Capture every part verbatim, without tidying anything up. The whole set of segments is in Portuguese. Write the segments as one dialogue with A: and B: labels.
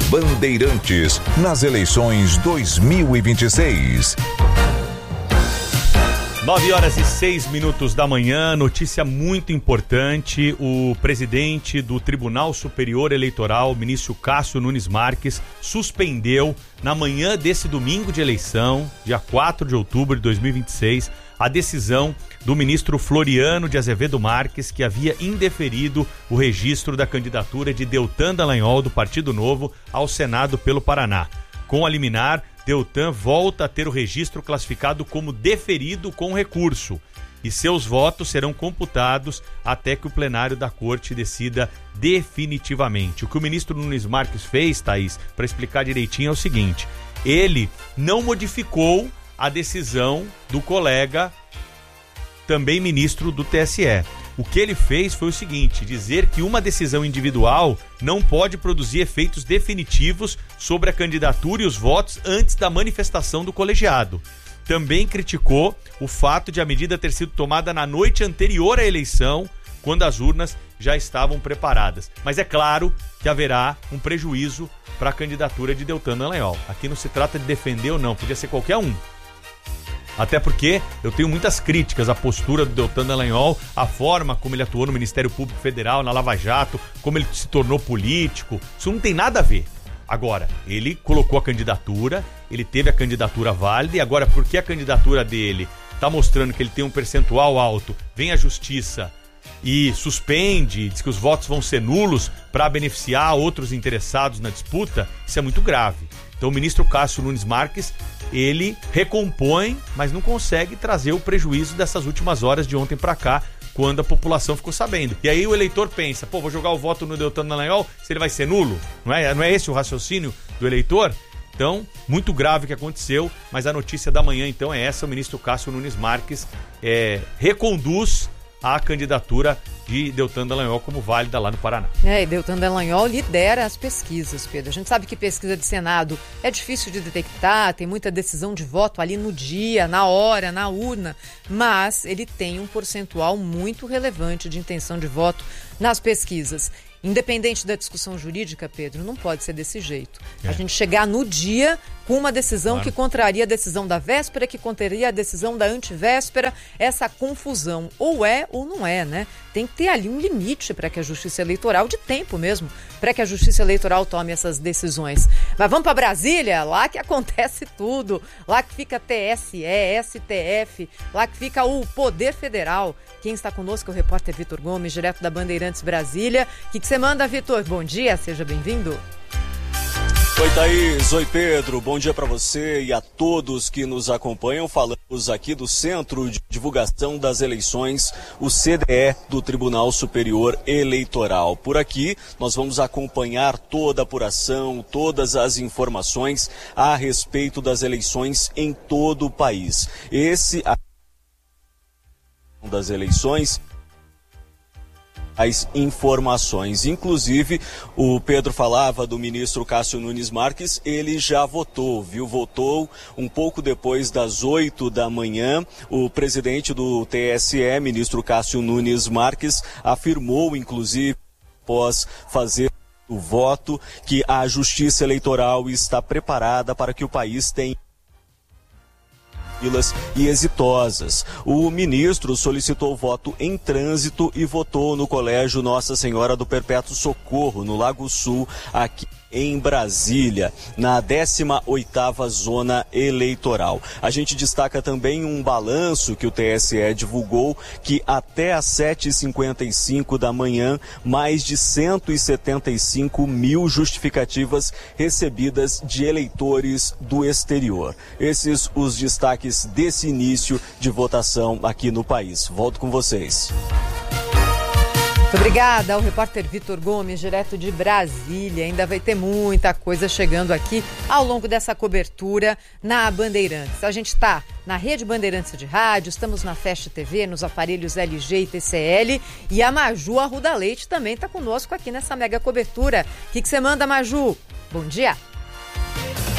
A: Bandeirantes nas eleições dois mil e vinte e seis.
B: nove horas e seis minutos da manhã, notícia muito importante. O presidente do Tribunal Superior Eleitoral, ministro Cássio Nunes Marques, suspendeu na manhã desse domingo de eleição, dia quatro de outubro de dois mil e vinte e seis, a decisão do ministro Floriano de Azevedo Marques, que havia indeferido o registro da candidatura de Deltan Dallagnol, do Partido Novo, ao Senado pelo Paraná. Com a liminar, Deltan volta a ter o registro classificado como deferido com recurso e seus votos serão computados até que o plenário da corte decida definitivamente. O que o ministro Nunes Marques fez, Thaís, para explicar direitinho é o seguinte: ele não modificou a decisão do colega, também ministro do T S E. O que ele fez foi o seguinte: dizer que uma decisão individual não pode produzir efeitos definitivos sobre a candidatura e os votos antes da manifestação do colegiado. Também criticou o fato de a medida ter sido tomada na noite anterior à eleição, quando as urnas já estavam preparadas. Mas é claro que haverá um prejuízo para a candidatura de Deltan Dallagnol. Aqui não se trata de defender ou não, podia ser qualquer um. Até porque eu tenho muitas críticas à postura do Deltan Dallagnol, a forma como ele atuou no Ministério Público Federal, na Lava Jato, como ele se tornou político. Isso não tem nada a ver. Agora, ele colocou a candidatura, ele teve a candidatura válida, e agora, porque a candidatura dele está mostrando que ele tem um percentual alto, vem a justiça e suspende, diz que os votos vão ser nulos para beneficiar outros interessados na disputa, isso é muito grave. Então o ministro Cássio Nunes Marques, ele recompõe, mas não consegue trazer o prejuízo dessas últimas horas de ontem para cá, quando a população ficou sabendo. E aí o eleitor pensa, pô, vou jogar o voto no Deltan Dallagnol, se ele vai ser nulo? Não é, não é esse o raciocínio do eleitor? Então, muito grave o que aconteceu, mas a notícia da manhã então é essa: o ministro Cássio Nunes Marques é, reconduz a candidatura de Deltan Dallagnol como válida lá no Paraná.
C: É, e Deltan Dallagnol lidera as pesquisas, Pedro. A gente sabe que pesquisa de Senado é difícil de detectar, tem muita decisão de voto ali no dia, na hora, na urna, mas ele tem um percentual muito relevante de intenção de voto nas pesquisas. Independente da discussão jurídica, Pedro, não pode ser desse jeito. É. A gente chegar no dia com uma decisão claro. que contraria a decisão da véspera, que contraria a decisão da antivéspera, essa confusão ou é ou não é, né? Tem que ter ali um limite para que a Justiça Eleitoral, de tempo mesmo, para que a Justiça Eleitoral tome essas decisões. Mas vamos para Brasília, lá que acontece tudo, lá que fica T S E, S T F, lá que fica o Poder Federal. Quem está conosco é o repórter Vitor Gomes, direto da Bandeirantes Brasília. O que, que você manda, Vitor? Bom dia, seja bem-vindo.
D: Oi, Thaís. Oi, Pedro. Bom dia para você e a todos que nos acompanham. Falamos aqui do Centro de Divulgação das Eleições, o C D E do Tribunal Superior Eleitoral. Por aqui, nós vamos acompanhar toda a apuração, todas as informações a respeito das eleições em todo o país. Esse das eleições, as informações. Inclusive, o Pedro falava do ministro Cássio Nunes Marques, ele já votou, viu? Votou um pouco depois das oito da manhã. O presidente do T S E, ministro Cássio Nunes Marques, afirmou, inclusive, após fazer o voto, que a Justiça Eleitoral está preparada para que o país tenha e exitosas. O ministro solicitou voto em trânsito e votou no Colégio Nossa Senhora do Perpétuo Socorro, no Lago Sul, aqui em Brasília, na décima oitava zona eleitoral. A gente destaca também um balanço que o T S E divulgou, que até às sete e cinquenta e cinco da manhã, mais de cento e setenta e cinco mil justificativas recebidas de eleitores do exterior. Esses os destaques desse início de votação aqui no país. Volto com vocês.
C: Muito obrigada ao repórter Vitor Gomes, direto de Brasília. Ainda vai ter muita coisa chegando aqui ao longo dessa cobertura na Bandeirantes. A gente está na Rede Bandeirantes de Rádio, estamos na Fast T V, nos aparelhos L G e T C L, e a Maju Arruda Leite também está conosco aqui nessa mega cobertura. O que, que você manda, Maju? Bom dia!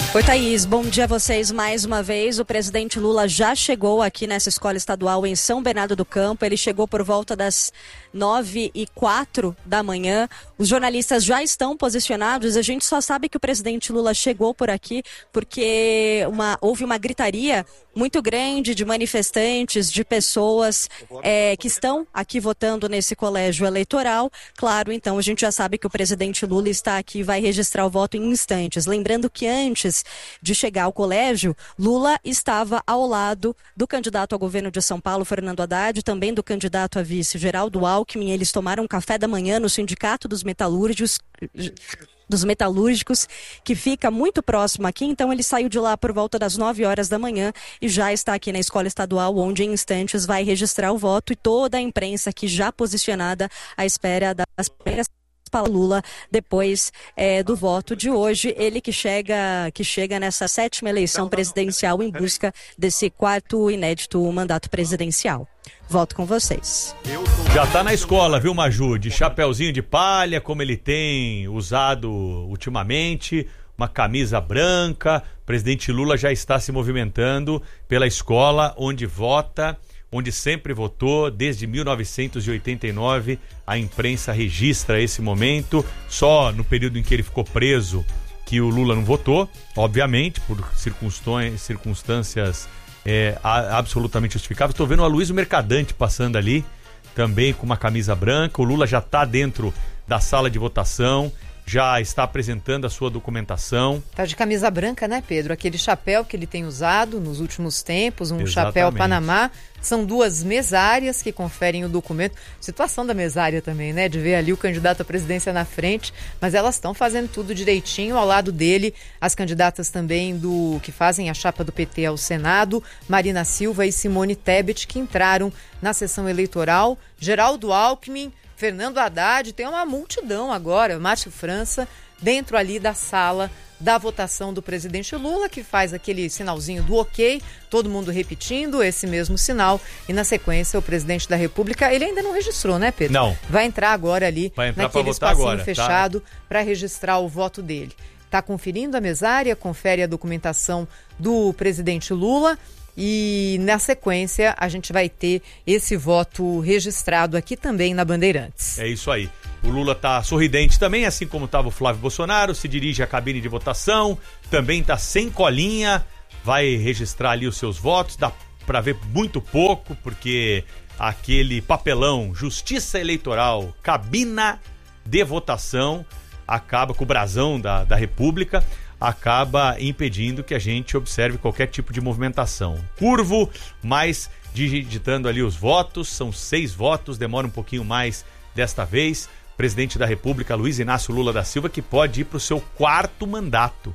E: Oi, Thaís, bom dia a vocês mais uma vez. O presidente Lula já chegou aqui nessa escola estadual em São Bernardo do Campo. Ele chegou por volta das nove e quatro da manhã. Os jornalistas já estão posicionados. A gente só sabe que o presidente Lula chegou por aqui porque uma, houve uma gritaria muito grande de manifestantes, de pessoas é, que estão aqui votando nesse colégio eleitoral. Claro, então a gente já sabe que o presidente Lula está aqui e vai registrar o voto em instantes. Lembrando que antes de chegar ao colégio, Lula estava ao lado do candidato ao governo de São Paulo, Fernando Haddad, também do candidato a vice, Geraldo Alckmin. Eles tomaram um café da manhã no Sindicato dos Metalúrgicos, dos metalúrgicos, que fica muito próximo aqui. Então ele saiu de lá por volta das nove horas da manhã e já está aqui na escola estadual, onde em instantes vai registrar o voto, e toda a imprensa aqui já posicionada à espera das primeiras para Lula depois é, do voto de hoje. Ele que chega, que chega nessa sétima eleição presidencial em busca desse quarto inédito mandato presidencial. Volto com vocês.
B: Já tá na escola, viu, Maju? De chapeuzinho de palha, como ele tem usado ultimamente, uma camisa branca. O presidente Lula já está se movimentando pela escola onde vota, onde sempre votou. Desde mil novecentos e oitenta e nove, a imprensa registra esse momento. Só no período em que ele ficou preso que o Lula não votou, obviamente, por circunstâncias é, absolutamente justificáveis. Estou vendo o Aloysio Mercadante passando ali, também com uma camisa branca. O Lula já está dentro da sala de votação, já está apresentando a sua documentação.
C: Tá de camisa branca, né, Pedro? Aquele chapéu que ele tem usado nos últimos tempos, um
B: Exatamente.
C: Chapéu Panamá. São duas mesárias que conferem o documento. Situação da mesária também, né? De ver ali o candidato à presidência na frente, mas elas estão fazendo tudo direitinho. Ao lado dele, as candidatas também do que fazem a chapa do P T ao Senado, Marina Silva e Simone Tebet, que entraram na sessão eleitoral. Geraldo Alckmin, Fernando Haddad, tem uma multidão agora, Márcio França, dentro ali da sala da votação do presidente Lula, que faz aquele sinalzinho do ok, todo mundo repetindo esse mesmo sinal, e na sequência o presidente da República, ele ainda não registrou, né, Pedro?
B: Não.
C: Vai entrar agora ali,
B: Vai entrar
C: naquele
B: votar
C: espacinho
B: agora,
C: fechado, tá? Para registrar o voto dele. Está conferindo a mesária, confere a documentação do presidente Lula, e na sequência a gente vai ter esse voto registrado aqui também na Bandeirantes.
B: É isso aí. O Lula tá sorridente também, assim como estava o Flávio Bolsonaro, se dirige à cabine de votação, também tá sem colinha, vai registrar ali os seus votos, dá para ver muito pouco, porque aquele papelão Justiça Eleitoral, cabina de votação, acaba com o brasão da, da República, acaba impedindo que a gente observe qualquer tipo de movimentação. Curvo, mas digitando ali os votos, são seis votos, demora um pouquinho mais desta vez. Presidente da República, Luiz Inácio Lula da Silva, que pode ir para o seu quarto mandato.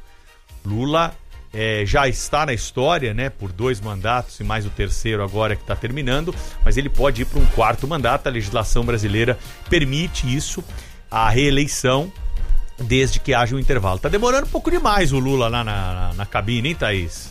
B: Lula é, já está na história, né, por dois mandatos e mais o terceiro agora que está terminando, mas ele pode ir para um quarto mandato. A legislação brasileira permite isso, a reeleição, desde que haja um intervalo. Tá demorando um pouco demais o Lula lá na, na, na cabine, hein, Thaís?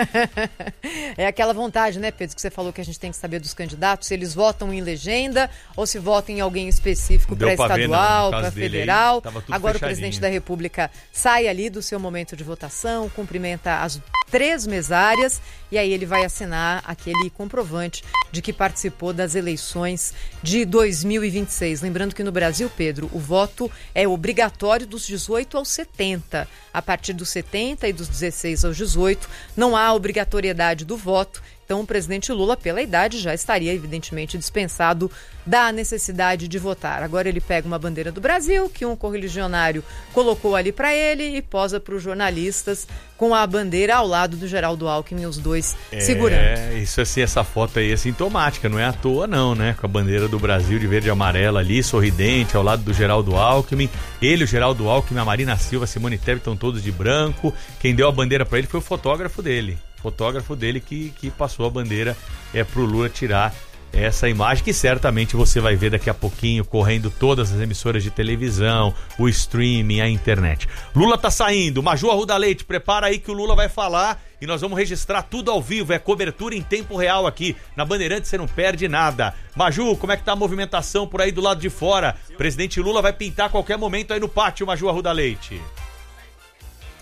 C: É aquela vontade, né, Pedro, que você falou que a gente tem que saber dos candidatos, se eles votam em legenda ou se votam em alguém específico para estadual, para federal. Aí, agora fechadinho. O presidente da República sai ali do seu momento de votação, cumprimenta as três mesárias e aí ele vai assinar aquele comprovante de que participou das eleições de dois mil e vinte e seis. Lembrando que no Brasil, Pedro, o voto é obrigatório dos dezoito aos setenta. A partir dos setenta e dos dezesseis aos dezoito, não há obrigatoriedade do voto. Então, o presidente Lula, pela idade, já estaria, evidentemente, dispensado da necessidade de votar. Agora ele pega uma bandeira do Brasil, que um correligionário colocou ali para ele, e posa para os jornalistas com a bandeira ao lado do Geraldo Alckmin, os dois
B: é,
C: segurando.
B: É, isso assim, essa foto aí é sintomática, não é à toa não, né? Com a bandeira do Brasil de verde e amarela ali, sorridente, ao lado do Geraldo Alckmin. Ele, o Geraldo Alckmin, a Marina Silva, a Simone Tebet estão todos de branco. Quem deu a bandeira para ele foi o fotógrafo dele. fotógrafo dele que, que passou a bandeira é, pro Lula tirar essa imagem, que certamente você vai ver daqui a pouquinho correndo todas as emissoras de televisão, o streaming, a internet. Lula tá saindo, Maju Arruda Leite, prepara aí que o Lula vai falar e nós vamos registrar tudo ao vivo, é cobertura em tempo real aqui, na Bandeirantes você não perde nada. Maju, como é que tá a movimentação por aí do lado de fora? Presidente Lula vai pintar a qualquer momento aí no pátio, Maju Arruda Leite.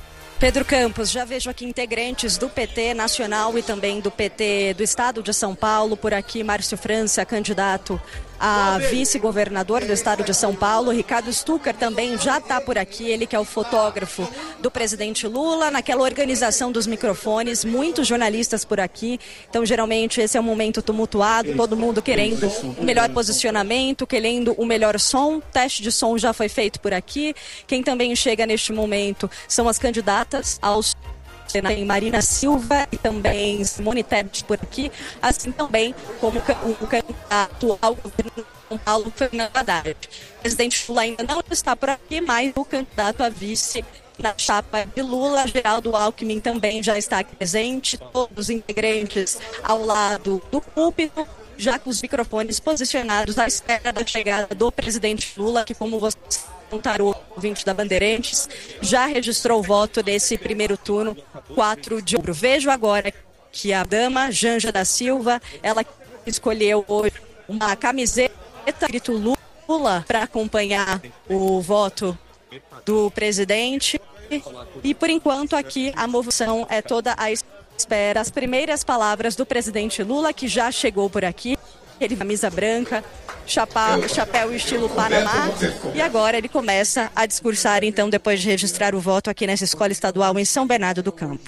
E: Pedro Campos, já vejo aqui integrantes do P T nacional e também do P T do Estado de São Paulo. Por aqui, Márcio França, candidato a vice-governador do Estado de São Paulo. Ricardo Stucker também já está por aqui, ele que é o fotógrafo do presidente Lula, naquela organização dos microfones, muitos jornalistas por aqui. Então, geralmente, esse é um momento tumultuado, todo mundo querendo o melhor posicionamento, querendo o melhor som. O teste de som já foi feito por aqui. Quem também chega neste momento são as candidatas aos Marina Silva e também Simone Tebet por aqui, assim também como o candidato ao governo de São Paulo, Fernando Haddad. O presidente Lula ainda não está por aqui, mas o candidato a vice na chapa de Lula, Geraldo Alckmin, também já está aqui presente, todos os integrantes ao lado do púlpito, já com os microfones posicionados à espera da chegada do presidente Lula, que, como vocês Tarô, ouvinte da Bandeirantes, já registrou o voto desse primeiro turno, quatro de outubro. Vejo agora que a dama Janja da Silva, ela escolheu hoje uma camiseta escrito Lula para acompanhar o voto do presidente. E por enquanto aqui a moção é toda à espera. As primeiras palavras do presidente Lula, que já chegou por aqui. Ele camisa branca, chapa, chapéu estilo Panamá, e agora ele começa a discursar, então, depois de registrar o voto aqui nessa escola estadual em São Bernardo do Campo.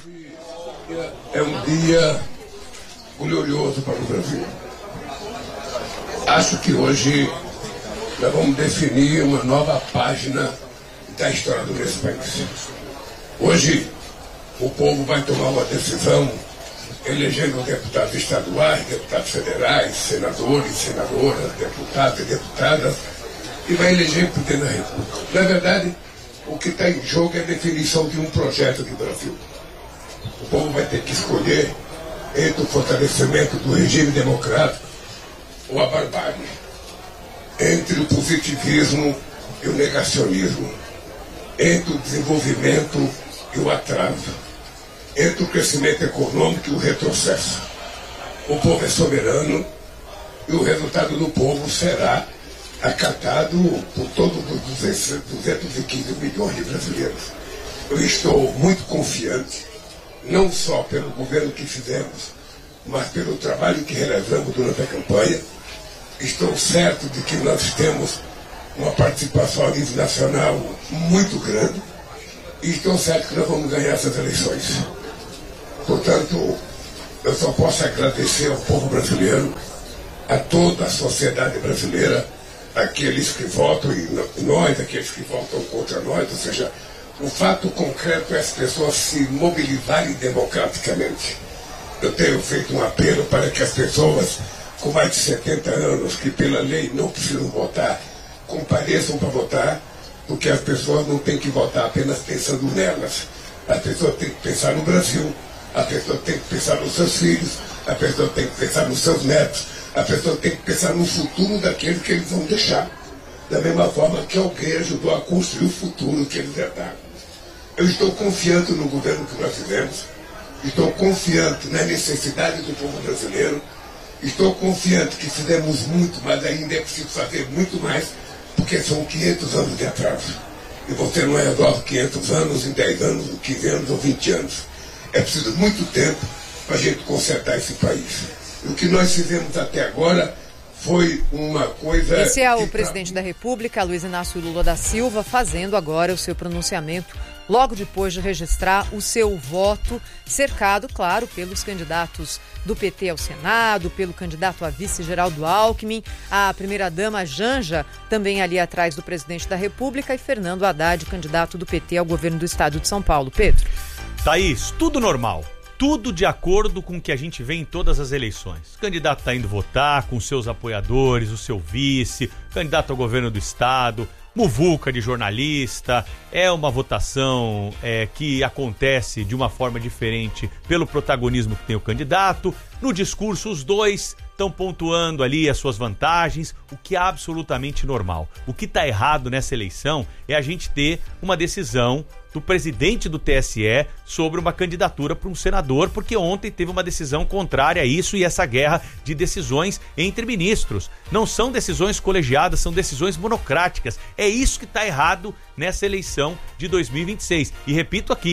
F: É um dia glorioso para o Brasil. Acho que hoje nós vamos definir uma nova página da história do nosso país. Hoje o povo vai tomar uma decisão elegendo deputados estaduais, deputados federais, senadores, senadoras, deputados e deputadas, e vai eleger o presidente da República. Na verdade, o que está em jogo é a definição de um projeto de Brasil. O povo vai ter que escolher entre o fortalecimento do regime democrático ou a barbárie, entre o positivismo e o negacionismo, entre o desenvolvimento e o atraso, entre o crescimento econômico e o retrocesso. O povo é soberano e o resultado do povo será acatado por todos os duzentos e quinze milhões de brasileiros. Eu estou muito confiante, não só pelo governo que fizemos, mas pelo trabalho que realizamos durante a campanha. Estou certo de que nós temos uma participação a nível nacional muito grande e estou certo que nós vamos ganhar essas eleições. Portanto, eu só posso agradecer ao povo brasileiro, a toda a sociedade brasileira, aqueles que votam e nós, aqueles que votam contra nós, ou seja, o fato concreto é as pessoas se mobilizarem democraticamente. Eu tenho feito um apelo para que as pessoas com mais de setenta anos, que pela lei não precisam votar, compareçam para votar, porque as pessoas não têm que votar apenas pensando nelas. As pessoas têm que pensar no Brasil, a pessoa tem que pensar nos seus filhos, a pessoa tem que pensar nos seus netos, a pessoa tem que pensar no futuro daquele que eles vão deixar. Da mesma forma que alguém ajudou a construir o futuro que eles herdaram. Eu estou confiante no governo que nós fizemos, estou confiante na necessidade do povo brasileiro, estou confiante que fizemos muito, mas ainda é preciso fazer muito mais, porque são quinhentos anos de atraso. E você não resolve quinhentos anos em dez anos, quinze anos ou vinte anos. É preciso muito tempo para a gente consertar esse país. E o que nós fizemos até agora foi uma coisa...
C: Esse é o presidente da República, Luiz Inácio Lula da Silva, fazendo agora o seu pronunciamento, logo depois de registrar o seu voto, cercado, claro, pelos candidatos do P T ao Senado, pelo candidato a vice Geraldo Alckmin, a primeira-dama Janja, também ali atrás do presidente da República, e Fernando Haddad, candidato do P T ao governo do Estado de São Paulo. Pedro.
B: Thaís, tudo normal. Tudo de acordo com o que a gente vê em todas as eleições. O candidato está indo votar com seus apoiadores, o seu vice, candidato ao governo do estado, muvuca de jornalista. É uma votação é, que acontece de uma forma diferente pelo protagonismo que tem o candidato. No discurso, os dois estão pontuando ali as suas vantagens, o que é absolutamente normal. O que está errado nessa eleição é a gente ter uma decisão do presidente do T S E sobre uma candidatura para um senador, porque ontem teve uma decisão contrária a isso e essa guerra de decisões entre ministros. Não são decisões colegiadas, são decisões monocráticas. É isso que está errado nessa eleição de dois mil e vinte e seis. E repito aqui,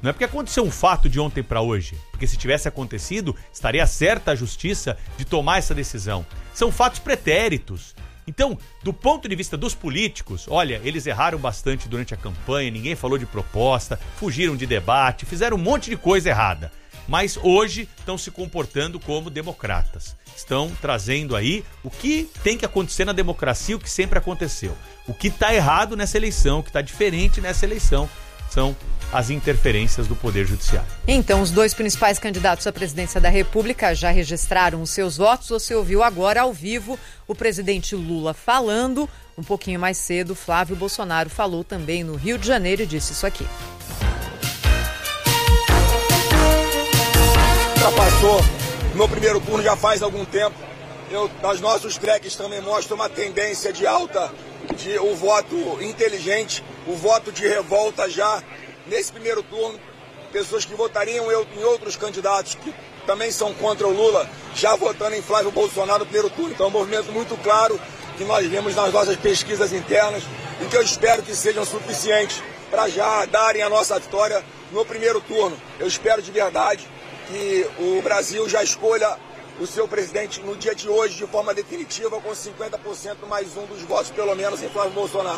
B: Não é porque aconteceu um fato de ontem para hoje. Porque se tivesse acontecido, estaria certa a justiça de tomar essa decisão. São fatos pretéritos. Então, do ponto de vista dos políticos, olha, eles erraram bastante durante a campanha, ninguém falou de proposta, fugiram de debate, fizeram um monte de coisa errada. Mas hoje estão se comportando como democratas. Estão trazendo aí o que tem que acontecer na democracia, o que sempre aconteceu. O que está errado nessa eleição, o que está diferente nessa eleição, são as interferências do Poder Judiciário.
C: Então, os dois principais candidatos à presidência da República já registraram os seus votos. Você ouviu agora, ao vivo, o presidente Lula falando. Um pouquinho mais cedo, Flávio Bolsonaro falou também no Rio de Janeiro e disse isso aqui.
G: Passou no primeiro turno já faz algum tempo. Eu, nos nossos tracks também mostram uma tendência de alta, de o voto inteligente, o voto de revolta já nesse primeiro turno. Pessoas que votariam eu, em outros candidatos que também são contra o Lula, já votando em Flávio Bolsonaro no primeiro turno. Então é um movimento muito claro que nós vemos nas nossas pesquisas internas e que eu espero que sejam suficientes para já darem a nossa vitória no primeiro turno. Eu espero de verdade que o Brasil já escolha o seu presidente no dia de hoje de forma definitiva, com cinquenta por cento mais um dos votos, pelo menos, em Flávio Bolsonaro.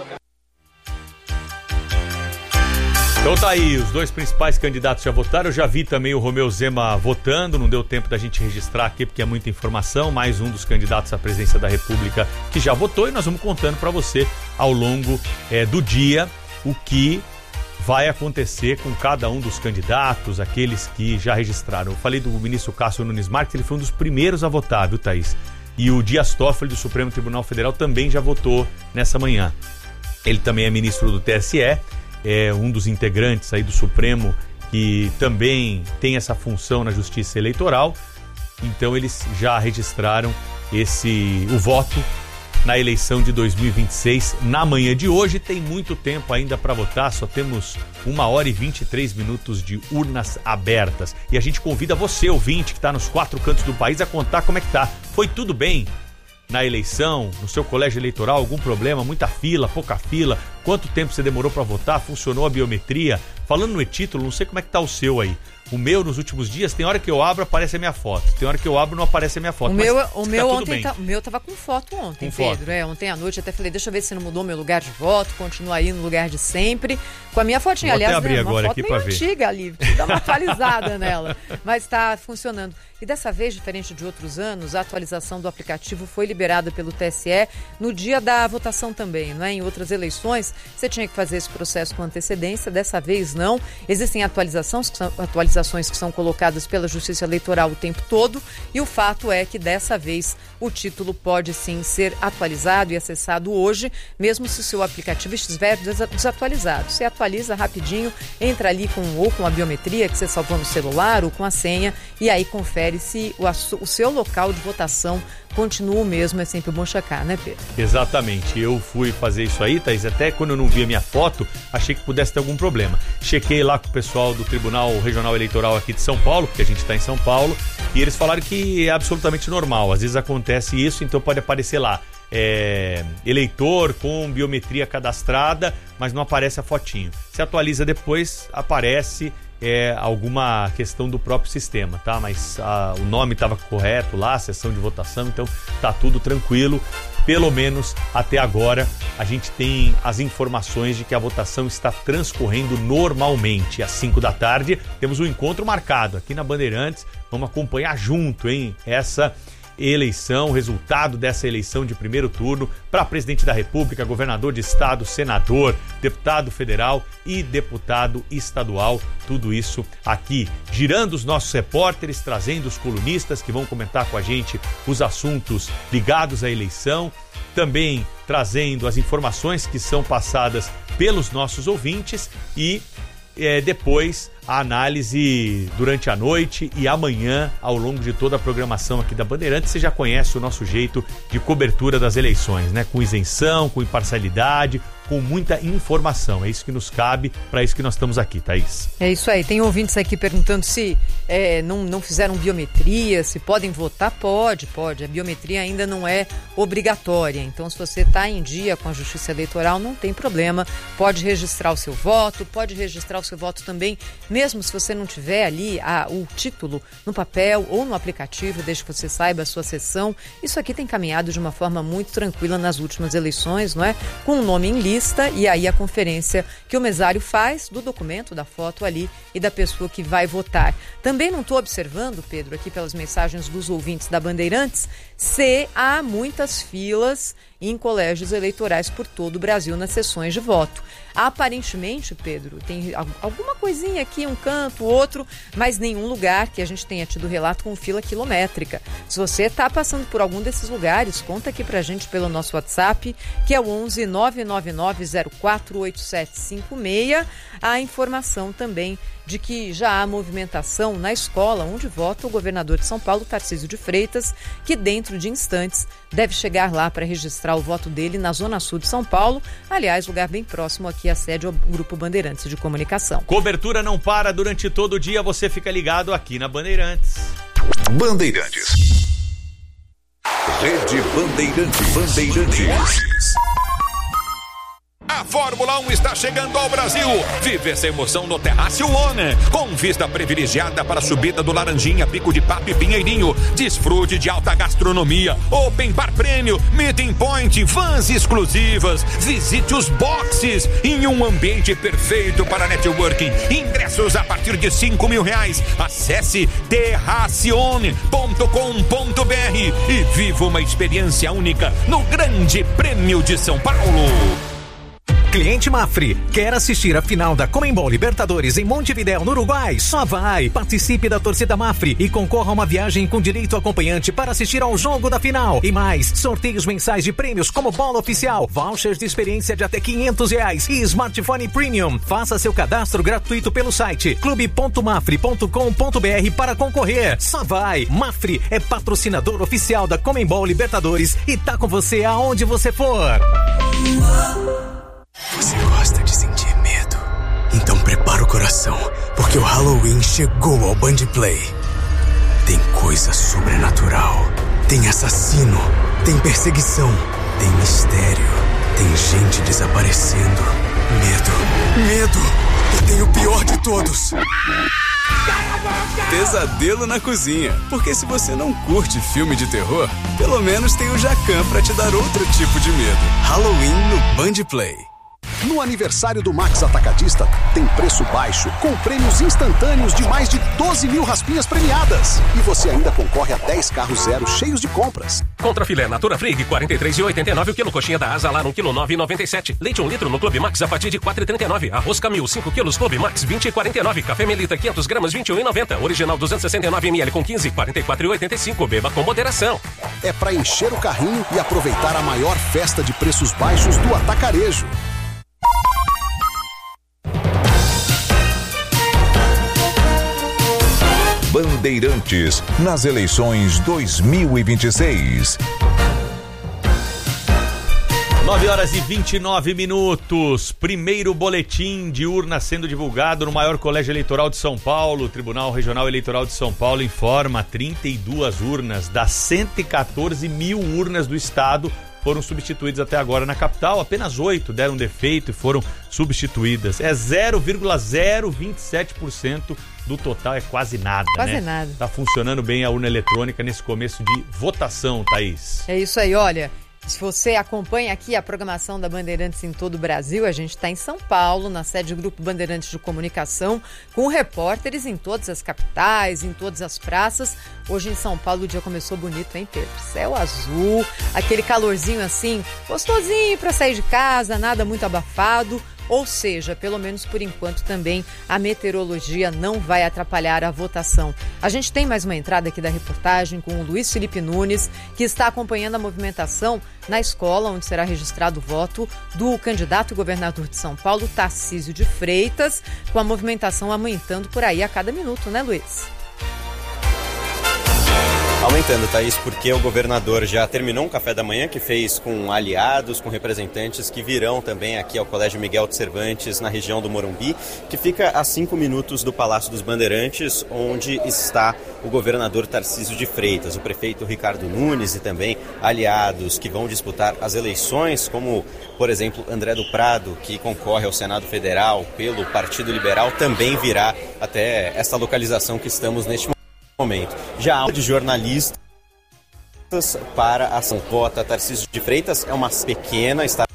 B: Então tá aí, os dois principais candidatos já votaram. Eu já vi também o Romeu Zema votando, não deu tempo da gente registrar aqui porque é muita informação. Mais um dos candidatos à presidência da República que já votou, e nós vamos contando para você ao longo é, do dia o que vai acontecer com cada um dos candidatos, aqueles que já registraram. Eu falei do ministro Cássio Nunes Marques, ele foi um dos primeiros a votar, viu, Thaís? E o Dias Toffoli, do Supremo Tribunal Federal, também já votou nessa manhã. Ele também é ministro do T S E, é um dos integrantes aí do Supremo que também tem essa função na Justiça Eleitoral. Então eles já registraram esse, o voto na eleição de dois mil e vinte e seis. Na manhã de hoje tem muito tempo ainda para votar, só temos uma hora e vinte e três minutos de urnas abertas. E a gente convida você, ouvinte, que está nos quatro cantos do país, a contar como é que tá. Foi tudo bem na eleição, no seu colégio eleitoral? Algum problema? Muita fila, pouca fila? Quanto tempo você demorou para votar? Funcionou a biometria? Falando no e-título, não sei como é que tá o seu aí. O meu, nos últimos dias, tem hora que eu abro, aparece a minha foto. Tem hora que eu abro, não aparece a minha foto.
C: O meu,
B: mas
C: o
B: tá
C: meu
B: tudo
C: ontem
B: bem.
C: tá, o meu tava com foto ontem,
B: com
C: Pedro.
B: foto.
C: É, ontem à noite até falei, deixa eu ver se não mudou meu lugar de voto, continua aí no lugar de sempre. Com a minha fotinha,
B: Vou
C: aliás,
B: até abrir
C: né,
B: agora
C: uma
B: aqui
C: foto
B: pra
C: meio
B: ver.
C: antiga ali, dá uma atualizada nela. Mas tá funcionando. E dessa vez, diferente de outros anos, a atualização do aplicativo foi liberada pelo T S E no dia da votação também, não é? Em outras eleições, você tinha que fazer esse processo com antecedência, dessa vez não. Existem atualizações que são, atualizações que são colocadas pela Justiça Eleitoral o tempo todo, e o fato é que dessa vez o título pode sim ser atualizado e acessado hoje, mesmo se o seu aplicativo estiver desatualizado. Você atualiza rapidinho, entra ali com, ou com a biometria que você salvou no celular ou com a senha, e aí confere se o, o seu local de votação continua o mesmo. É sempre bom checar, né, Pedro?
B: Exatamente, eu fui fazer isso aí, Thaís, até quando eu não vi a minha foto, achei que pudesse ter algum problema. Chequei lá com o pessoal do Tribunal Regional Eleitoral aqui de São Paulo, porque a gente está em São Paulo, e eles falaram que é absolutamente normal, às vezes acontece isso, então pode aparecer lá, é, eleitor com biometria cadastrada, mas não aparece a fotinho. Se atualiza depois, aparece é, alguma questão do próprio sistema, tá? Mas a, o nome estava correto lá, a sessão de votação, então tá tudo tranquilo. Pelo menos até agora a gente tem as informações de que a votação está transcorrendo normalmente. Às cinco da tarde temos um encontro marcado aqui na Bandeirantes. Vamos acompanhar junto, hein? Essa eleição, o resultado dessa eleição de primeiro turno para presidente da República, governador de estado, senador, deputado federal e deputado estadual. Tudo isso aqui, girando os nossos repórteres, trazendo os colunistas que vão comentar com a gente os assuntos ligados à eleição, também trazendo as informações que são passadas pelos nossos ouvintes e É, depois a análise durante a noite e amanhã ao longo de toda a programação aqui da Bandeirantes. Você já conhece o nosso jeito de cobertura das eleições, né? Com isenção, com imparcialidade, com muita informação. É isso que nos cabe, para isso que nós estamos aqui, Thaís.
C: É isso aí. Tem ouvintes aqui perguntando se é, não, não fizeram biometria, se podem votar. Pode, pode. A biometria ainda não é obrigatória. Então, se você está em dia com a Justiça Eleitoral, não tem problema. Pode registrar o seu voto, pode registrar o seu voto também, mesmo se você não tiver ali a, o título no papel ou no aplicativo, desde que você saiba a sua sessão. Isso aqui tem caminhado de uma forma muito tranquila nas últimas eleições, não é? Com o nome em lista e aí a conferência que o mesário faz do documento, da foto ali e da pessoa que vai votar. Também não estou observando, Pedro, aqui pelas mensagens dos ouvintes da Bandeirantes, se há muitas filas em colégios eleitorais por todo o Brasil nas sessões de voto. Aparentemente, Pedro, tem alguma coisinha aqui, um canto, outro, mas nenhum lugar que a gente tenha tido relato com fila quilométrica. Se você está passando por algum desses lugares, conta aqui pra gente pelo nosso WhatsApp, que é o onze nove nove nove zero quatro oito sete cinco seis. A informação também de que já há movimentação na escola onde vota o governador de São Paulo, Tarcísio de Freitas, que dentro de instantes deve chegar lá para registrar o voto dele na Zona Sul de São Paulo, aliás, lugar bem próximo aqui à sede ao Grupo Bandeirantes de Comunicação.
B: Cobertura não para durante todo o dia, você fica ligado aqui na Bandeirantes.
A: Bandeirantes. Rede Bandeirantes. Bandeirantes.
H: A Fórmula um está chegando ao Brasil. Vive essa emoção no Terrace One, com vista privilegiada para a subida do Laranjinha, Pico de Papo e Pinheirinho. Desfrute de alta gastronomia, open bar prêmio, meeting point, vans exclusivas. Visite os boxes em um ambiente perfeito para networking. Ingressos a partir de cinco mil reais. Acesse terraceone ponto com ponto br e viva uma experiência única no Grande Prêmio de São Paulo.
I: Cliente Mafre, quer assistir a final da Conmebol Libertadores em Montevidéu, no Uruguai? Só vai! Participe da torcida Mafre e concorra a uma viagem com direito acompanhante para assistir ao jogo da final. E mais, sorteios mensais de prêmios como bola oficial, vouchers de experiência de até quinhentos reais e smartphone premium. Faça seu cadastro gratuito pelo site clube ponto mafre ponto com ponto br para concorrer. Só vai! Mafre é patrocinador oficial da Conmebol Libertadores e tá com você aonde você for.
J: Você gosta de sentir medo? Então prepara o coração, porque o Halloween chegou ao Band Play. Tem coisa sobrenatural, tem assassino, tem perseguição, tem mistério, tem gente desaparecendo. Medo, medo, e tem o pior de todos. Pesadelo na cozinha, porque se você não curte filme de terror, pelo menos tem o Jacan pra te dar outro tipo de medo. Halloween no Band Play.
K: No aniversário do Max Atacadista, tem preço baixo, com prêmios instantâneos de mais de doze mil raspinhas premiadas. E você ainda concorre a dez carros zero cheios de compras.
L: Contra filé Natura Frig, quarenta e três reais e oitenta e nove centavos o quilo. Coxinha da Asa Lar, um quilo, nove reais e noventa e sete centavos. Leite um litro no Clube Max a partir de quatro reais e trinta e nove centavos. Arroz Camil, cinco quilos, Clube Max, vinte reais e quarenta e nove centavos. Café Melita, quinhentos gramas, vinte e um reais e noventa centavos. Original, duzentos e sessenta e nove mililitros com quinze, quarenta e quatro reais e oitenta e cinco centavos. Beba com moderação.
K: É para encher o carrinho e aproveitar a maior festa de preços baixos do atacarejo.
A: Bandeirantes nas eleições dois mil e vinte e seis.
B: nove horas e vinte e nove minutos. Primeiro boletim de urna sendo divulgado no maior colégio eleitoral de São Paulo. O Tribunal Regional Eleitoral de São Paulo informa trinta e duas urnas das cento e quatorze mil urnas do estado foram substituídas até agora na capital. Apenas oito deram defeito e foram substituídas. É zero vírgula zero vinte e sete por cento do total, é quase nada,
C: quase
B: né?
C: nada.
B: Tá funcionando bem a urna eletrônica nesse começo de votação, Thaís.
C: É isso aí, olha. Se você acompanha aqui a programação da Bandeirantes em todo o Brasil, a gente está em São Paulo, na sede do Grupo Bandeirantes de Comunicação, com repórteres em todas as capitais, em todas as praças. Hoje em São Paulo o dia começou bonito, hein, Pedro? Céu azul, aquele calorzinho assim, gostosinho para sair de casa, nada muito abafado. Ou seja, pelo menos por enquanto também a meteorologia não vai atrapalhar a votação. A gente tem mais uma entrada aqui da reportagem com o Luiz Felipe Nunes, que está acompanhando a movimentação na escola onde será registrado o voto do candidato governador de São Paulo, Tarcísio de Freitas, com a movimentação aumentando por aí a cada minuto, né, Luiz?
M: Aumentando, Thaís, porque o governador já terminou um café da manhã que fez com aliados, com representantes que virão também aqui ao Colégio Miguel de Cervantes, na região do Morumbi, que fica a cinco minutos do Palácio dos Bandeirantes, onde está o governador Tarcísio de Freitas, o prefeito Ricardo Nunes e também aliados que vão disputar as eleições, como, por exemplo, André do Prado, que concorre ao Senado Federal pelo Partido Liberal, também virá até essa localização que estamos neste momento. momento. Já há de jornalistas para a ação. Vota Tarcísio de Freitas é uma pequena, está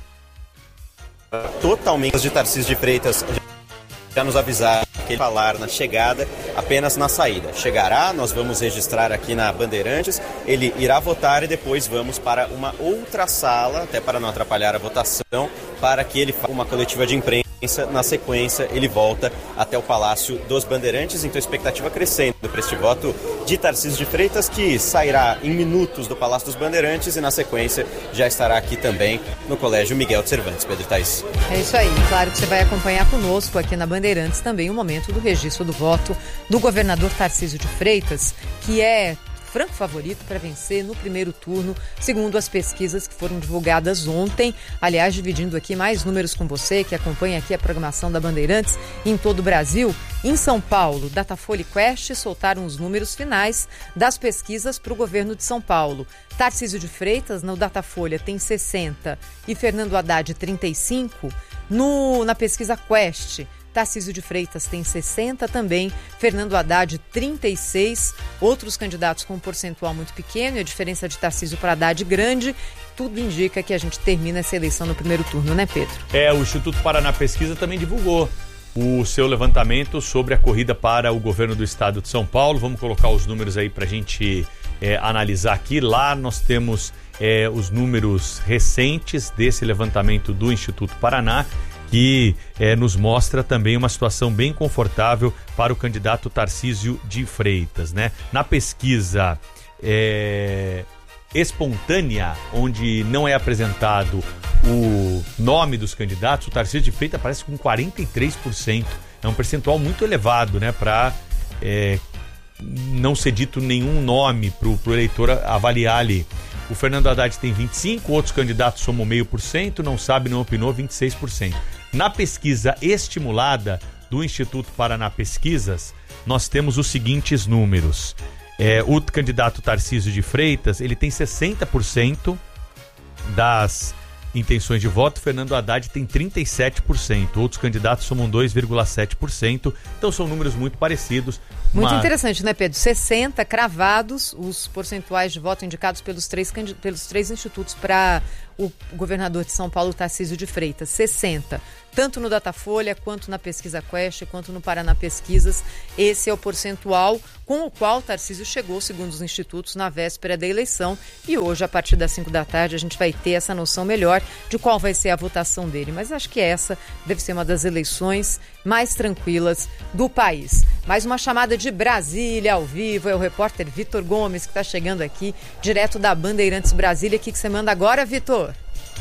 M: totalmente de Tarcísio de Freitas. Já nos avisaram que ele falar na chegada, apenas na saída. Chegará, nós vamos registrar aqui na Bandeirantes, ele irá votar e depois vamos para uma outra sala, até para não atrapalhar a votação, para que ele faça uma coletiva de imprensa. Na sequência, ele volta até o Palácio dos Bandeirantes, então a expectativa crescendo para este voto de Tarcísio de Freitas, que sairá em minutos do Palácio dos Bandeirantes e na sequência já estará aqui também no Colégio Miguel de Cervantes. Pedro Thaís.
C: É isso aí, claro que você vai acompanhar conosco aqui na Bandeirantes também o momento do registro do voto do governador Tarcísio de Freitas, que é franco favorito para vencer no primeiro turno, segundo as pesquisas que foram divulgadas ontem. Aliás, dividindo aqui mais números com você, que acompanha aqui a programação da Bandeirantes em todo o Brasil. Em São Paulo, Datafolha e Quest soltaram os números finais das pesquisas para o governo de São Paulo. Tarcísio de Freitas, no Datafolha, tem sessenta e Fernando Haddad, trinta e cinco. No, na pesquisa Quest, Tarcísio de Freitas tem sessenta também, Fernando Haddad trinta e seis, outros candidatos com um percentual muito pequeno, e a diferença de Tarcísio para Haddad grande. Tudo indica que a gente termina essa eleição no primeiro turno, né, Pedro?
B: É, o Instituto Paraná Pesquisa também divulgou o seu levantamento sobre a corrida para o governo do estado de São Paulo. Vamos colocar os números aí para a gente é, analisar aqui. Lá nós temos é, os números recentes desse levantamento do Instituto Paraná, que é, nos mostra também uma situação bem confortável para o candidato Tarcísio de Freitas, né? Na pesquisa é, espontânea, onde não é apresentado o nome dos candidatos, o Tarcísio de Freitas aparece com quarenta e três por cento. É um percentual muito elevado, né? Para é, não ser dito nenhum nome para o eleitor avaliar ali. O Fernando Haddad tem vinte e cinco por cento, outros candidatos somam meio por cento, não sabe, não opinou, vinte e seis por cento. Na pesquisa estimulada do Instituto Paraná Pesquisas, nós temos os seguintes números. É, o candidato Tarcísio de Freitas, ele tem sessenta por cento das intenções de voto, Fernando Haddad tem trinta e sete por cento, outros candidatos somam dois vírgula sete por cento, então são números muito parecidos.
C: Muito
B: uma...
C: interessante, né, Pedro? sessenta cravados os percentuais de voto indicados pelos três, pelos três institutos para o governador de São Paulo, Tarcísio de Freitas. sessenta. Tanto no Datafolha, quanto na Pesquisa Quest, quanto no Paraná Pesquisas. Esse é o percentual com o qual Tarcísio chegou, segundo os institutos, na véspera da eleição. E hoje, a partir das cinco da tarde, a gente vai ter essa noção melhor de qual vai ser a votação dele. Mas acho que essa deve ser uma das eleições mais tranquilas do país. Mais uma chamada de Brasília ao vivo. É o repórter Vitor Gomes que está chegando aqui, direto da Bandeirantes Brasília. O que, que você manda agora, Vitor?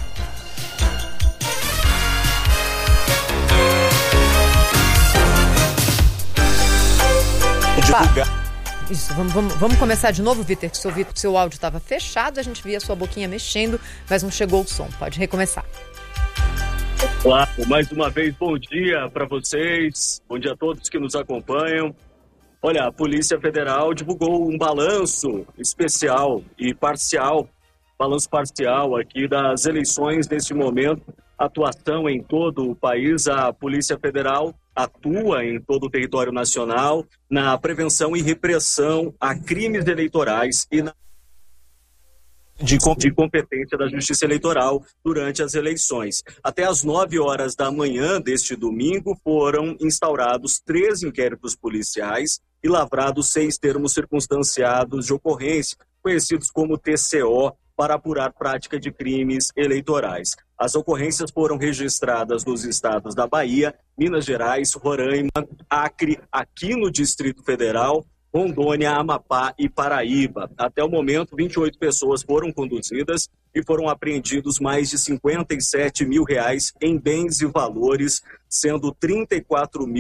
C: Isso, vamos, vamos, vamos começar de novo, Vitor, que seu, seu áudio estava fechado, a gente via sua boquinha mexendo, mas não chegou o som. Pode recomeçar.
N: Olá, mais uma vez, bom dia para vocês, bom dia a todos que nos acompanham. Olha, a Polícia Federal divulgou um balanço especial e parcial, balanço parcial aqui das eleições neste momento, atuação em todo o país. A Polícia Federal atua em todo o território nacional na prevenção e repressão a crimes eleitorais e na de, de competência da Justiça Eleitoral durante as eleições. Até às nove horas da manhã deste domingo foram instaurados três inquéritos policiais e lavrados seis termos circunstanciados de ocorrência, conhecidos como T C O, para apurar prática de crimes eleitorais. As ocorrências foram registradas nos estados da Bahia, Minas Gerais, Roraima, Acre, aqui no Distrito Federal, Rondônia, Amapá e Paraíba. Até o momento, vinte e oito pessoas foram conduzidas e foram apreendidos mais de cinquenta e sete mil reais em bens e valores, sendo trinta e quatro mil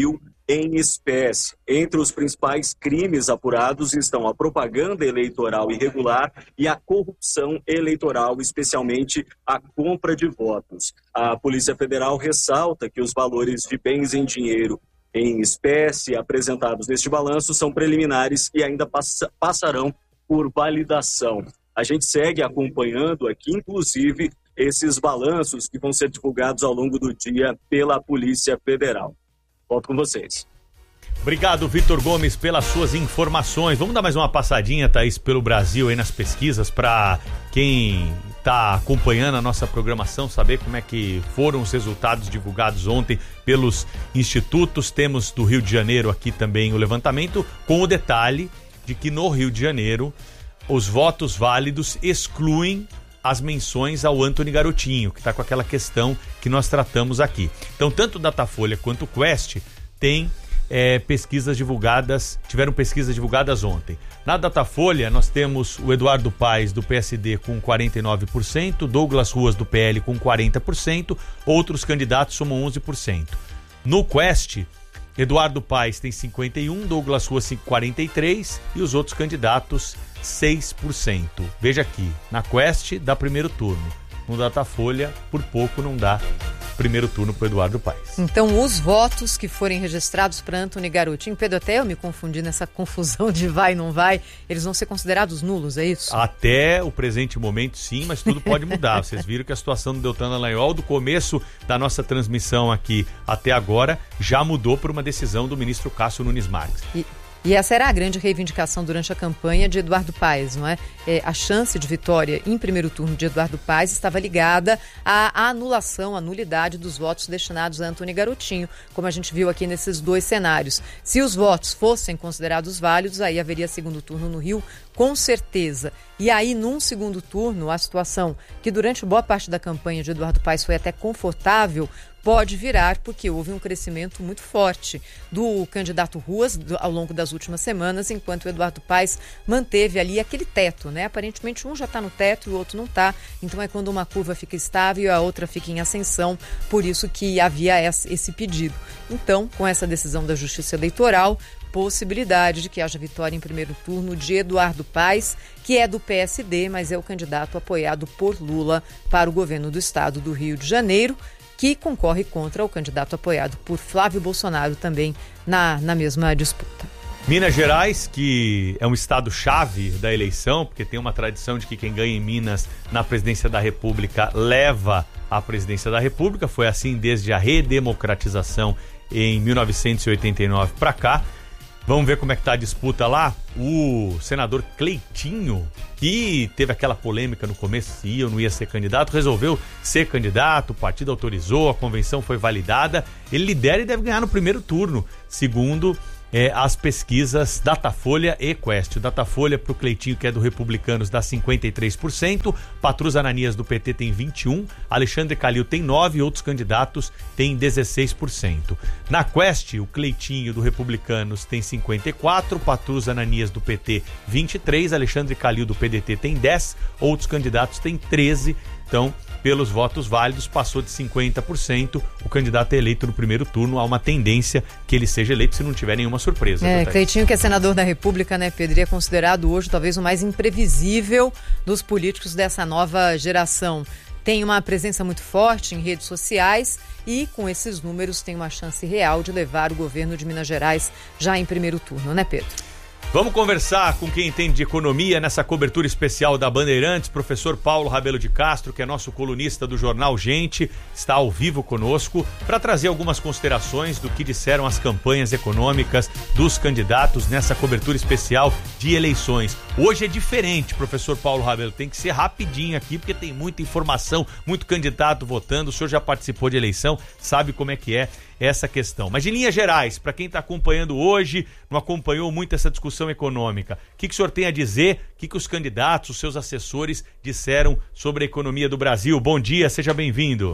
N: em espécie. Entre os principais crimes apurados estão a propaganda eleitoral irregular e a corrupção eleitoral, especialmente a compra de votos. A Polícia Federal ressalta que os valores de bens em dinheiro em espécie apresentados neste balanço são preliminares e ainda passa, passarão por validação. A gente segue acompanhando aqui, inclusive, esses balanços que vão ser divulgados ao longo do dia pela Polícia Federal. Volto com vocês.
B: Obrigado, Vitor Gomes, pelas suas informações. Vamos dar mais uma passadinha, Thaís, pelo Brasil aí nas pesquisas, para quem está acompanhando a nossa programação saber como é que foram os resultados divulgados ontem pelos institutos. Temos do Rio de Janeiro aqui também o levantamento, com o detalhe de que no Rio de Janeiro os votos válidos excluem as menções ao Antony Garotinho, que está com aquela questão que nós tratamos aqui. Então, tanto o Datafolha quanto o Quest têm é, pesquisas divulgadas, tiveram pesquisas divulgadas ontem. Na Datafolha, nós temos o Eduardo Paes, do P S D, com quarenta e nove por cento, Douglas Ruas, do P L, com quarenta por cento, outros candidatos somam onze por cento. No Quest, Eduardo Paes tem cinquenta e um por cento, Douglas Ruas quarenta e três por cento e os outros candidatos seis por cento. Veja aqui, na Quest dá primeiro turno, no Datafolha por pouco não dá primeiro turno para Eduardo Paes.
C: Então os votos que forem registrados para Antony Garotinho, Pedro, até eu me confundi nessa confusão de vai e não vai, eles vão ser considerados nulos, é isso?
B: Até o presente momento sim, mas tudo pode mudar. Vocês viram que a situação do Deltan Dallagnol, do começo da nossa transmissão aqui até agora, já mudou por uma decisão do ministro Cássio Nunes Marques.
C: E... E essa era a grande reivindicação durante a campanha de Eduardo Paes, não é? é? A chance de vitória em primeiro turno de Eduardo Paes estava ligada à anulação, à nulidade dos votos destinados a Antony Garotinho, como a gente viu aqui nesses dois cenários. Se os votos fossem considerados válidos, aí haveria segundo turno no Rio, com certeza. E aí, num segundo turno, a situação que durante boa parte da campanha de Eduardo Paes foi até confortável, pode virar, porque houve um crescimento muito forte do candidato Ruas do, ao longo das últimas semanas, enquanto o Eduardo Paes manteve ali aquele teto, né? Aparentemente um já está no teto e o outro não está, então é quando uma curva fica estável e a outra fica em ascensão, por isso que havia esse pedido. Então, com essa decisão da Justiça Eleitoral, possibilidade de que haja vitória em primeiro turno de Eduardo Paes, que é do P S D, mas é o candidato apoiado por Lula para o governo do estado do Rio de Janeiro, que concorre contra o candidato apoiado por Flávio Bolsonaro também na, na mesma disputa.
B: Minas Gerais, que é um estado-chave da eleição, porque tem uma tradição de que quem ganha em Minas na presidência da República leva à presidência da República, foi assim desde a redemocratização em mil novecentos e oitenta e nove para cá. Vamos ver como é que tá a disputa lá. O senador Cleitinho, que teve aquela polêmica no começo se ia ou não ia ser candidato, resolveu ser candidato, o partido autorizou, a convenção foi validada, ele lidera e deve ganhar no primeiro turno, segundo é, as pesquisas Datafolha e Quest. O Datafolha para o Cleitinho, que é do Republicanos, dá cinquenta e três por cento, Patrus Ananias do P T tem vinte e um por cento, Alexandre Calil tem nove por cento e outros candidatos têm dezesseis por cento. Na Quest, o Cleitinho do Republicanos tem cinquenta e quatro por cento, Patrus Ananias do P T vinte e três por cento, Alexandre Calil do P D T tem dez por cento, outros candidatos têm treze por cento. Então, pelos votos válidos, passou de cinquenta por cento o candidato é eleito no primeiro turno. Há uma tendência que ele seja eleito se não tiver nenhuma surpresa.
C: É, Cleitinho, que é senador da República, né, Pedro, é considerado hoje talvez o mais imprevisível dos políticos dessa nova geração. Tem uma presença muito forte em redes sociais e, com esses números, tem uma chance real de levar o governo de Minas Gerais já em primeiro turno, né, Pedro?
B: Vamos conversar com quem entende de economia nessa cobertura especial da Bandeirantes, professor Paulo Rabelo de Castro, que é nosso colunista do jornal Gente, está ao vivo conosco para trazer algumas considerações do que disseram as campanhas econômicas dos candidatos nessa cobertura especial de eleições. Hoje é diferente, professor Paulo Rabelo, tem que ser rapidinho aqui porque tem muita informação, muito candidato votando, o senhor já participou de eleição, sabe como é que é essa questão. Mas em linhas gerais, para quem está acompanhando hoje, não acompanhou muito essa discussão econômica, o que, que o senhor tem a dizer, o que, que os candidatos, os seus assessores disseram sobre a economia do Brasil? Bom dia, seja bem-vindo.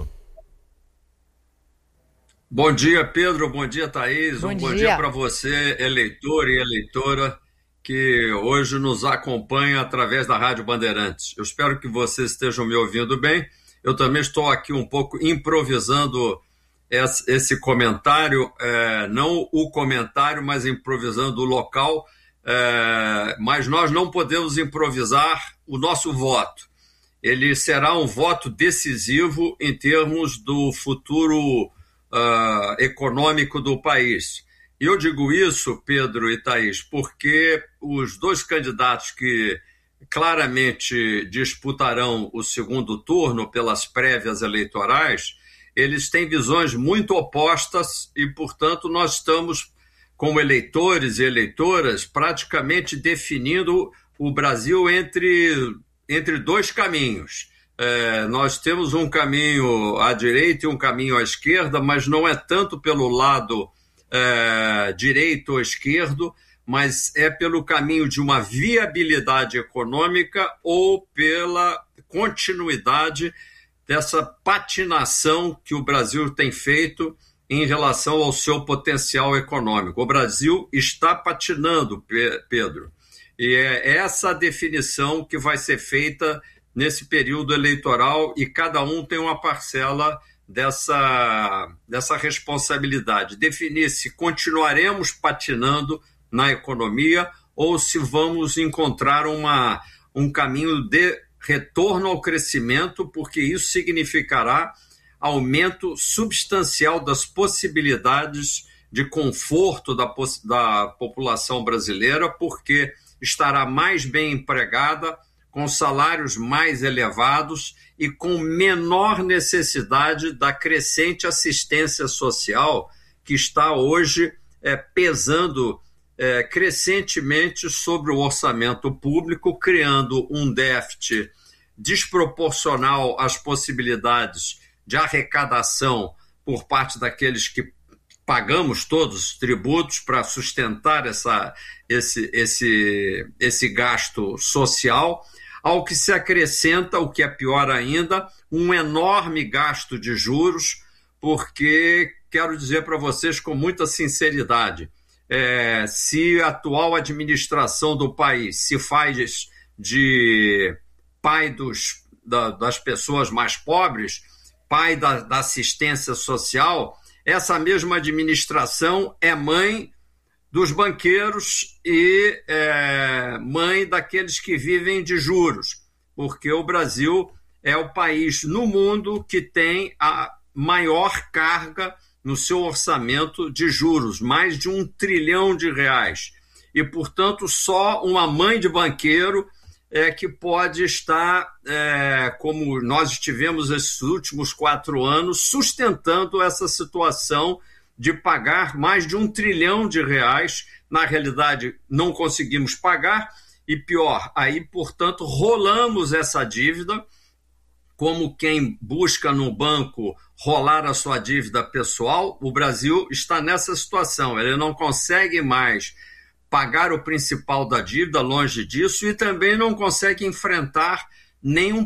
O: Bom dia, Pedro, bom dia, Thaís,
C: bom
O: um
C: dia.
O: Bom dia para você, eleitor e eleitora, que hoje nos acompanha através da Rádio Bandeirantes. Eu espero que vocês estejam me ouvindo bem. Eu também estou aqui um pouco improvisando esse comentário, é, não o comentário, mas improvisando o local, é, mas nós não podemos improvisar o nosso voto. Ele será um voto decisivo em termos do futuro uh, econômico do país. E eu digo isso, Pedro e Thaís, porque os dois candidatos que claramente disputarão o segundo turno pelas prévias eleitorais, eles têm visões muito opostas e, portanto, nós estamos, como eleitores e eleitoras, praticamente definindo o Brasil entre, entre dois caminhos. É, nós temos um caminho à direita e um caminho à esquerda, mas não é tanto pelo lado é, direito ou esquerdo, mas é pelo caminho de uma viabilidade econômica ou pela continuidade dessa patinação que o Brasil tem feito em relação ao seu potencial econômico. O Brasil está patinando, Pedro, e é essa a definição que vai ser feita nesse período eleitoral e cada um tem uma parcela dessa, dessa responsabilidade. Definir se continuaremos patinando na economia ou se vamos encontrar uma, um caminho de retorno ao crescimento, porque isso significará aumento substancial das possibilidades de conforto da, da população brasileira, porque estará mais bem empregada, com salários mais elevados e com menor necessidade da crescente assistência social que está hoje é, pesando é, crescentemente sobre o orçamento público, criando um déficit desproporcional às possibilidades de arrecadação por parte daqueles que pagamos todos os tributos para sustentar essa, esse, esse, esse gasto social, ao que se acrescenta, o que é pior ainda, um enorme gasto de juros, porque, quero dizer para vocês com muita sinceridade, é, se a atual administração do país se faz de pai dos, da, das pessoas mais pobres, pai da, da assistência social, essa mesma administração é mãe dos banqueiros e é, mãe daqueles que vivem de juros, porque o Brasil é o país no mundo que tem a maior carga no seu orçamento de juros, mais de um trilhão de reais. E, portanto, só uma mãe de banqueiro é que pode estar, é, como nós estivemos esses últimos quatro anos, sustentando essa situação de pagar mais de um trilhão de reais. Na realidade, não conseguimos pagar e, pior, aí, portanto, rolamos essa dívida, como quem busca no banco rolar a sua dívida pessoal. O Brasil está nessa situação, ele não consegue mais pagar o principal da dívida, longe disso, e também não consegue enfrentar nenhum